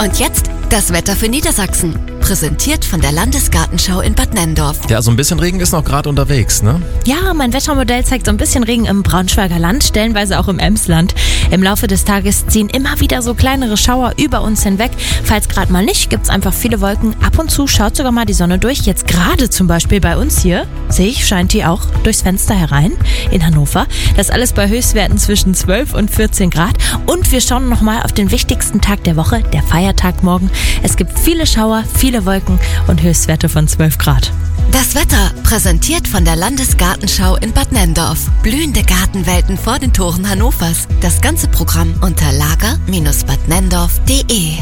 Und jetzt das Wetter für Niedersachsen. Präsentiert von der Landesgartenschau in Bad Nenndorf. Ja, so ein bisschen Regen ist noch gerade unterwegs, ne? Ja, mein Wettermodell zeigt so ein bisschen Regen im Braunschweiger Land, stellenweise auch im Emsland. Im Laufe des Tages ziehen immer wieder so kleinere Schauer über uns hinweg. Falls gerade mal nicht, gibt's einfach viele Wolken. Ab und zu schaut sogar mal die Sonne durch. Jetzt gerade zum Beispiel bei uns hier, sehe ich, scheint die auch durchs Fenster herein in Hannover. Das alles bei Höchstwerten zwischen 12 und 14 Grad. Und wir schauen nochmal auf den wichtigsten Tag der Woche, der Feiertag morgen. Es gibt viele Schauer, viele Wolken und Höchstwerte von 12 Grad. Das Wetter präsentiert von der Landesgartenschau in Bad Nenndorf. Blühende Gartenwelten vor den Toren Hannovers. Das ganze Programm unter lager-badnenndorf.de.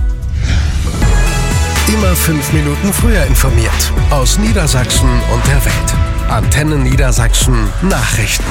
Immer 5 Minuten früher informiert. Aus Niedersachsen und der Welt. Antenne Niedersachsen Nachrichten.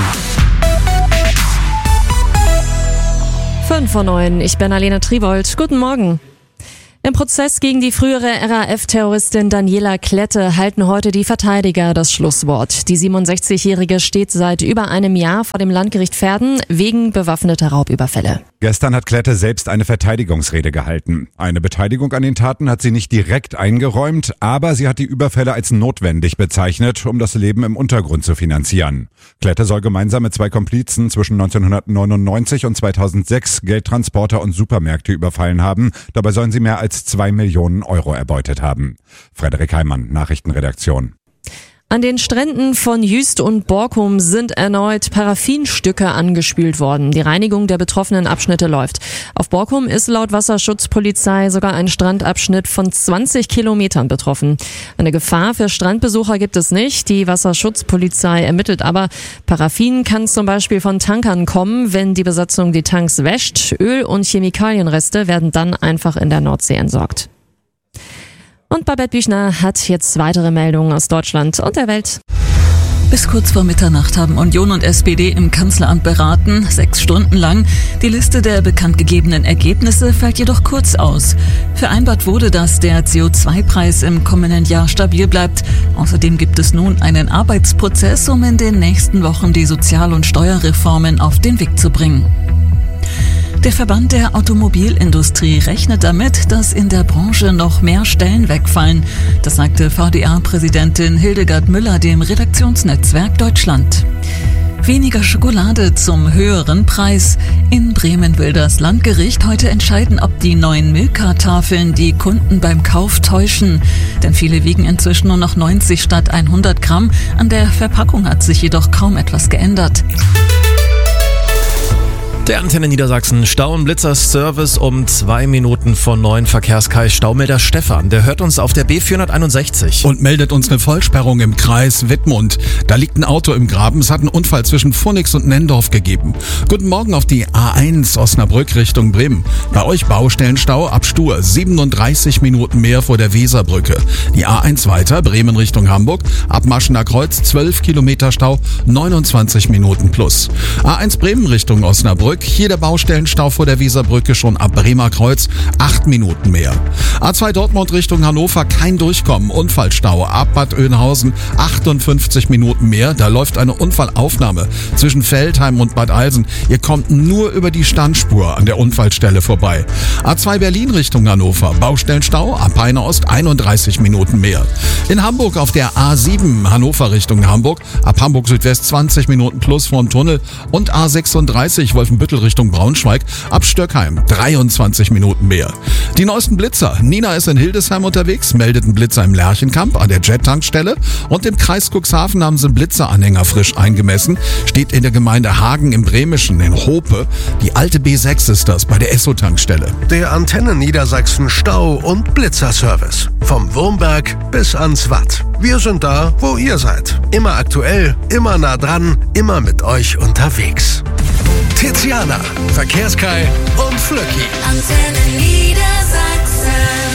5:09, ich bin Alena Tribold. Guten Morgen. Im Prozess gegen die frühere RAF-Terroristin Daniela Klette halten heute die Verteidiger das Schlusswort. Die 67-Jährige steht seit über einem Jahr vor dem Landgericht Verden wegen bewaffneter Raubüberfälle. Gestern hat Klette selbst eine Verteidigungsrede gehalten. Eine Beteiligung an den Taten hat sie nicht direkt eingeräumt, aber sie hat die Überfälle als notwendig bezeichnet, um das Leben im Untergrund zu finanzieren. Klette soll gemeinsam mit 2 Komplizen zwischen 1999 und 2006 Geldtransporter und Supermärkte überfallen haben. Dabei sollen sie mehr als 2 Millionen Euro erbeutet haben. Frederik Heimann, Nachrichtenredaktion. An den Stränden von Jüst und Borkum sind erneut Paraffinstücke angespült worden. Die Reinigung der betroffenen Abschnitte läuft. Auf Borkum ist laut Wasserschutzpolizei sogar ein Strandabschnitt von 20 Kilometern betroffen. Eine Gefahr für Strandbesucher gibt es nicht. Die Wasserschutzpolizei ermittelt aber, Paraffin kann zum Beispiel von Tankern kommen, wenn die Besatzung die Tanks wäscht. Öl- und Chemikalienreste werden dann einfach in der Nordsee entsorgt. Und Babette Büchner hat jetzt weitere Meldungen aus Deutschland und der Welt. Bis kurz vor Mitternacht haben Union und SPD im Kanzleramt beraten, 6 Stunden lang. Die Liste der bekanntgegebenen Ergebnisse fällt jedoch kurz aus. Vereinbart wurde, dass der CO2-Preis im kommenden Jahr stabil bleibt. Außerdem gibt es nun einen Arbeitsprozess, um in den nächsten Wochen die Sozial- und Steuerreformen auf den Weg zu bringen. Der Verband der Automobilindustrie rechnet damit, dass in der Branche noch mehr Stellen wegfallen. Das sagte VDA-Präsidentin Hildegard Müller dem Redaktionsnetzwerk Deutschland. Weniger Schokolade zum höheren Preis. In Bremen will das Landgericht heute entscheiden, ob die neuen Milka-Tafeln die Kunden beim Kauf täuschen. Denn viele wiegen inzwischen nur noch 90 statt 100 Gramm. An der Verpackung hat sich jedoch kaum etwas geändert. Der Antenne Niedersachsen Stau- und Blitzer-Service um 2 Minuten vor 9. Verkehrskreis Staumelder Stefan. Der hört uns auf der B461. Und meldet uns eine Vollsperrung im Kreis Wittmund. Da liegt ein Auto im Graben. Es hat einen Unfall zwischen Pfunix und Nenndorf gegeben. Guten Morgen auf die A1 Osnabrück Richtung Bremen. Bei euch Baustellenstau ab Stur. 37 Minuten mehr vor der Weserbrücke. Die A1 weiter, Bremen Richtung Hamburg. Ab Maschener Kreuz 12 Kilometer Stau, 29 Minuten plus. A1 Bremen Richtung Osnabrück. Hier der Baustellenstau vor der Weserbrücke schon ab Bremer Kreuz, 8 Minuten mehr. A2 Dortmund Richtung Hannover, kein Durchkommen, Unfallstau ab Bad Oeynhausen, 58 Minuten mehr. Da läuft eine Unfallaufnahme zwischen Veltheim und Bad Eilsen. Ihr kommt nur über die Standspur an der Unfallstelle vorbei. A2 Berlin Richtung Hannover, Baustellenstau ab Peine Ost, 31 Minuten mehr. In Hamburg auf der A7 Hannover Richtung Hamburg, ab Hamburg Südwest 20 Minuten plus vorm Tunnel und A36 Wolfenbüttel Richtung Braunschweig, ab Stöckheim 23 Minuten mehr. Die neuesten Blitzer. Nina ist in Hildesheim unterwegs, meldet einen Blitzer im Lerchenkamp an der Jet-Tankstelle und im Kreis Cuxhaven haben sie einen Blitzeranhänger frisch eingemessen. Steht in der Gemeinde Hagen im Bremischen in Hope. Die alte B6 ist das bei der Esso-Tankstelle. Der Antenne Niedersachsen Stau- und Blitzerservice. Vom Wurmberg bis ans Watt. Wir sind da, wo ihr seid. Immer aktuell, immer nah dran, immer mit euch unterwegs. Tiziana, Verkehrskai und Flöcki. Antenne Niedersachsen,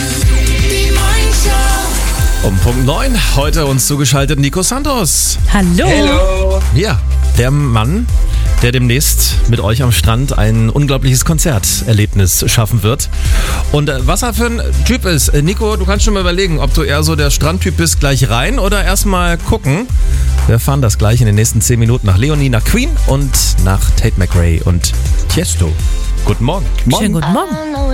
die Morningshow. Um Punkt 9, heute uns zugeschaltet Nico Santos. Hallo. Hello. Ja, der Mann, der demnächst mit euch am Strand ein unglaubliches Konzerterlebnis schaffen wird. Und was er für ein Typ ist, Nico, du kannst schon mal überlegen, ob du eher so der Strandtyp bist, gleich rein oder erstmal gucken. Wir erfahren das gleich in den nächsten 10 Minuten nach Leonie, nach Queen und nach Tate McRae und Tiesto. Guten Morgen. Schönen guten Morgen.